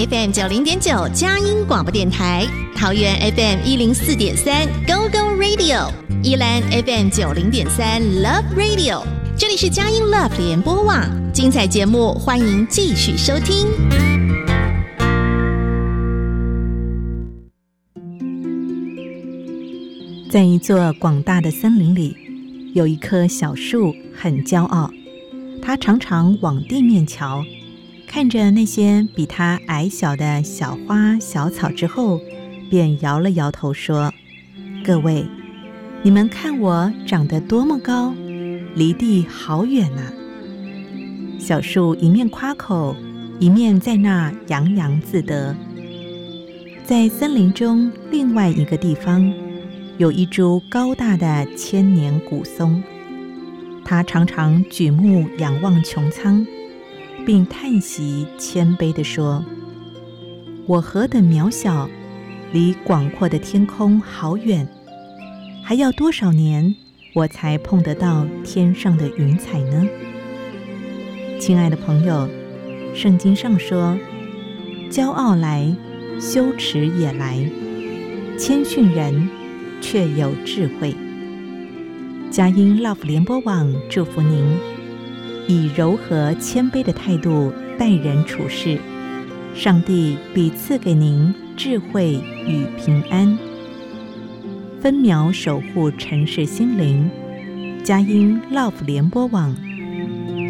FM 90.9佳音广播电台，桃园 FM 104.3 Go Go Radio， 宜兰 FM 90.3 Love Radio。这里是佳音 Love 联播网，精彩节目欢迎继续收听。 在一座广大的森林里，有一棵小树很骄傲，它常常往地面瞧，看着那些比它矮小的小花小草之后，便摇了摇头说：各位，你们看我长得多么高，离地好远啊。小树一面夸口，一面在那洋洋自得。在森林中另外一个地方，有一株高大的千年古松，它常常举目仰望穹苍，并叹息谦卑地说：我何等渺小，离广阔的天空好远，还要多少年我才碰得到天上的云彩呢？亲爱的朋友，圣经上说，骄傲来，羞耻也来，谦逊人却有智慧。佳音 Love 联播网祝福您，以柔和谦卑的态度待人处事，上帝必赐给您智慧与平安。分秒守护城市心灵，佳音 Love 联播网